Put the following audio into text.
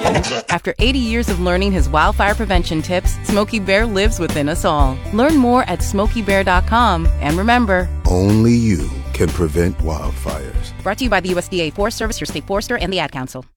After 80 years of learning his wildfire prevention tips, Smokey Bear lives within us all. Learn more at SmokeyBear.com. And remember, only you can prevent wildfires. Brought to you by the USDA Forest Service, your state forester, and the Ad Council.